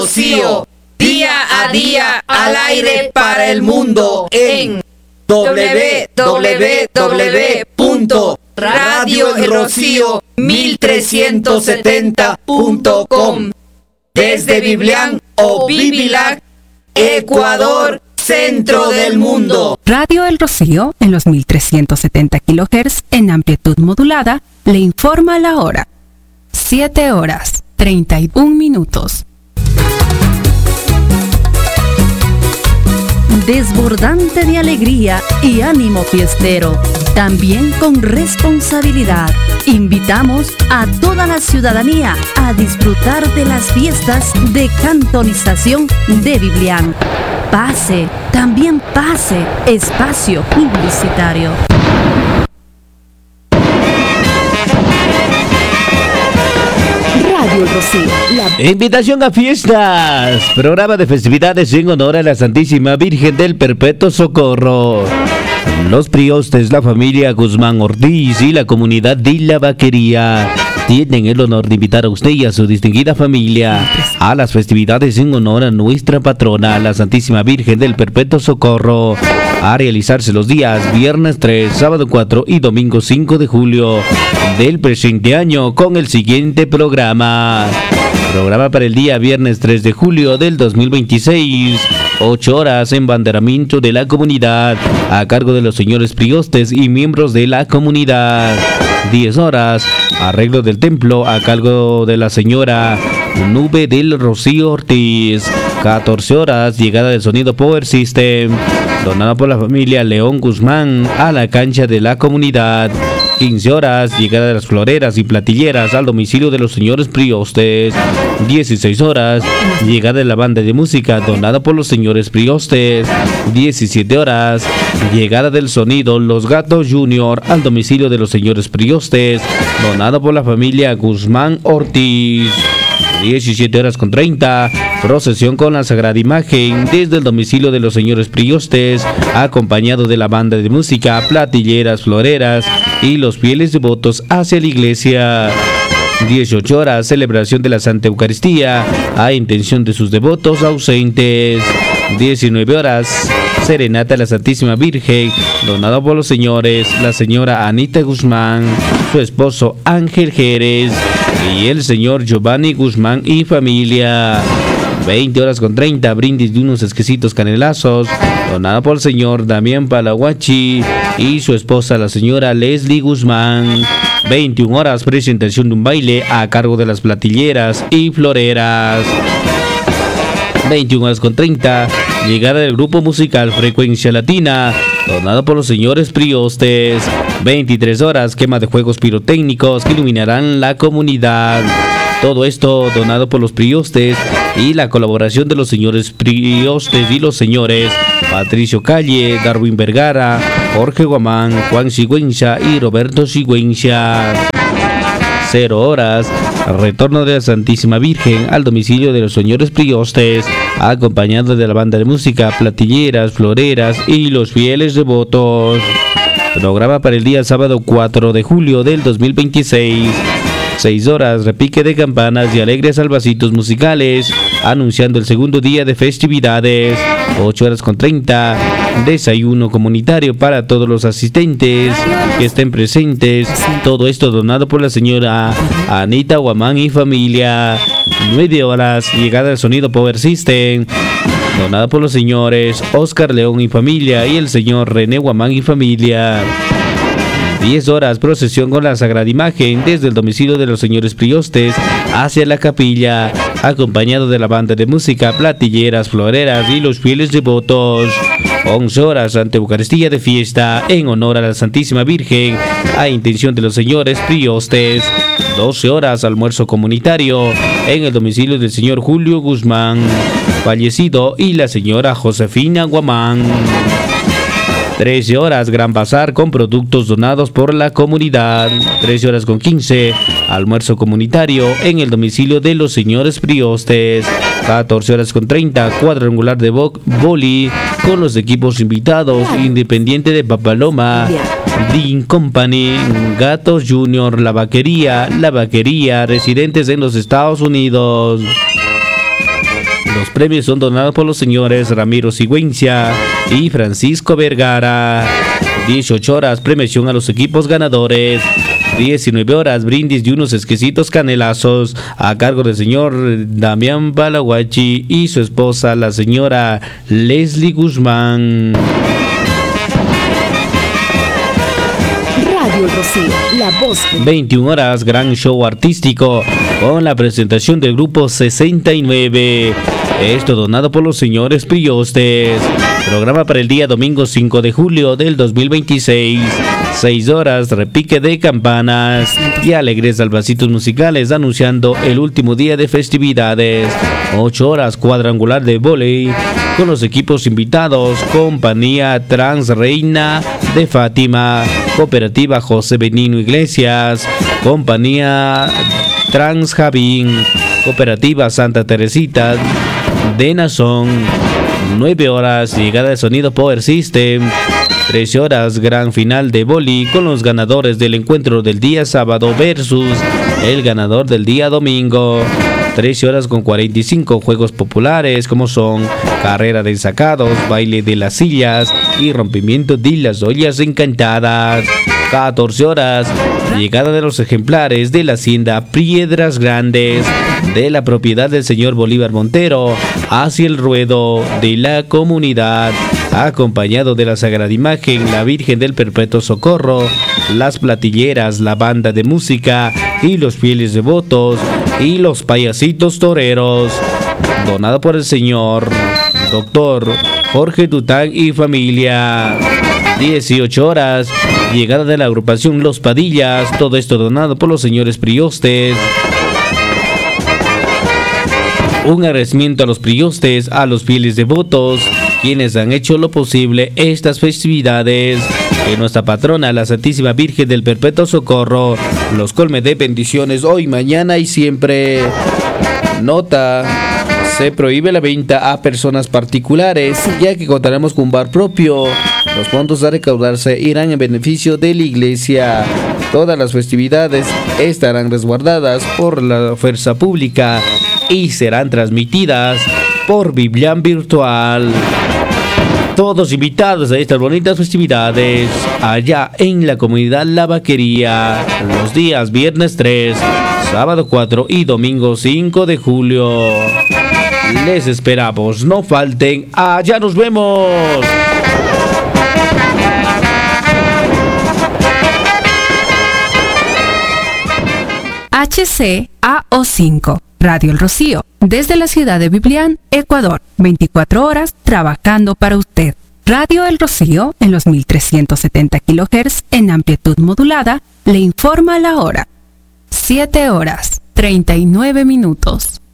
Rocío, día a día al aire para el mundo en www.radioelrocío1370.com desde Biblián o Bibilac, Ecuador, centro del mundo. Radio El Rocío, en los 1370 kHz en amplitud modulada, le informa la hora. 7:31. Desbordante de alegría y ánimo fiestero, también con responsabilidad. Invitamos a toda la ciudadanía a disfrutar de las fiestas de cantonización de Biblián. Pase, también pase, espacio publicitario. Radio El Rocío. Invitación a fiestas. Programa de festividades en honor a la Santísima Virgen del Perpetuo Socorro. Los priostes, la familia Guzmán Ortiz y la comunidad de La Vaquería tienen el honor de invitar a usted y a su distinguida familia a las festividades en honor a nuestra patrona, la Santísima Virgen del Perpetuo Socorro, a realizarse los días viernes 3, sábado 4 y domingo 5 de julio del presente año con el siguiente programa. Programa para el día viernes 3 de julio del 2026, 8 horas, embanderamiento de la comunidad a cargo de los señores priostes y miembros de la comunidad. 10 horas, arreglo del templo a cargo de la señora Nube del Rocío Ortiz. 14 horas, llegada del sonido Power System, donado por la familia León Guzmán a la cancha de la comunidad. 15 horas, llegada de las floreras y platilleras al domicilio de los señores priostes. 16 horas, llegada de la banda de música donada por los señores priostes. 17 horas, llegada del sonido Los Gatos Junior al domicilio de los señores priostes, donado por la familia Guzmán Ortiz. 17:30, procesión con la Sagrada Imagen desde el domicilio de los señores priostes, acompañado de la banda de música, platilleras, floreras y los fieles devotos hacia la iglesia. 18 horas, celebración de la Santa Eucaristía a intención de sus devotos ausentes. 19 horas, serenata a la Santísima Virgen, donado por los señores, la señora Anita Guzmán, su esposo Ángel Jerez y el señor Giovanni Guzmán y familia. 20:30, brindis de unos exquisitos canelazos, donado por el señor Damián Palahuachi y su esposa, la señora Leslie Guzmán. 21 horas, presentación de un baile a cargo de las platilleras y floreras. 21:30, llegada del grupo musical Frecuencia Latina, donado por los señores priostes. 23 horas, quema de juegos pirotécnicos que iluminarán la comunidad. Todo esto donado por los priostes y la colaboración de los señores priostes y los señores Patricio Calle, Darwin Vergara, Jorge Guamán, Juan Sigüenza y Roberto Sigüenza. 0 horas, retorno de la Santísima Virgen al domicilio de los señores priostes, acompañado de la banda de música, platilleras, floreras y los fieles devotos. Programa para el día sábado 4 de julio del 2026. 6 horas, repique de campanas y alegres albacitos musicales, anunciando el segundo día de festividades. 8:30, desayuno comunitario para todos los asistentes que estén presentes. Todo esto donado por la señora Anita Guamán y familia. 9 horas, llegada del sonido Power System, donado por los señores Oscar León y familia y el señor René Guamán y familia. 10 horas, procesión con la Sagrada Imagen desde el domicilio de los señores priostes hacia la capilla, acompañado de la banda de música, platilleras, floreras y los fieles devotos. 11 horas, Santa Eucaristía de fiesta en honor a la Santísima Virgen a intención de los señores priostes. 12 horas, almuerzo comunitario en el domicilio del señor Julio Guzmán, fallecido, y la señora Josefina Guamán. 13 horas, gran bazar con productos donados por la comunidad. 13:15, almuerzo comunitario en el domicilio de los señores priostes. 14:30, cuadrangular de boli con los equipos invitados, Independiente de Papaloma, Dean Company, Gatos Junior, La Vaquería, residentes en los Estados Unidos. Los premios son donados por los señores Ramiro Sigüencia y Francisco Vergara. 18 horas, premiación a los equipos ganadores. 19 horas, brindis de unos exquisitos canelazos a cargo del señor Damián Balaguachi y su esposa, la señora Leslie Guzmán. Radio El Rocío, la voz. 21 horas, gran show artístico con la presentación del grupo 69. Esto donado por los señores Priostes. Programa para el día domingo 5 de julio del 2026. 6 horas, repique de campanas y alegres albacitos musicales anunciando el último día de festividades. 8 horas, cuadrangular de vóley con los equipos invitados. Compañía Transreina de Fátima, Cooperativa José Benigno Iglesias, Compañía Transjavín, Cooperativa Santa Teresita de Nazón. 9 horas, llegada de sonido Power System. 13 horas, gran final de vóley con los ganadores del encuentro del día sábado versus el ganador del día domingo. 13 horas con 45, juegos populares como son carrera de ensacados, baile de las sillas y rompimiento de las ollas encantadas. 14 horas, llegada de los ejemplares de la hacienda Piedras Grandes de la propiedad del señor Bolívar Montero hacia el ruedo de la comunidad, acompañado de la Sagrada Imagen, la Virgen del Perpetuo Socorro, las platilleras, la banda de música y los fieles devotos y los payasitos toreros. Donado por el señor Dr. Jorge Dután y familia. 18 horas, llegada de la agrupación Los Padillas, todo esto donado por los señores Priostes. Un agradecimiento a los Priostes, a los fieles devotos, quienes han hecho lo posible estas festividades. Que nuestra patrona, la Santísima Virgen del Perpetuo Socorro, los colme de bendiciones hoy, mañana y siempre. Nota: se prohíbe la venta a personas particulares, ya que contaremos con un bar propio. Los fondos a recaudarse irán en beneficio de la iglesia. Todas las festividades estarán resguardadas por la fuerza pública y serán transmitidas por Biblian Virtual. Todos invitados a estas bonitas festividades allá en la comunidad La Vaquería, los días viernes 3, sábado 4 y domingo 5 de julio. Les esperamos, no falten, allá nos vemos. HCAO5, Radio El Rocío, desde la ciudad de Biblián, Ecuador, 24 horas trabajando para usted. Radio El Rocío, en los 1370 kHz en amplitud modulada, le informa la hora. 7 horas, 39 minutos.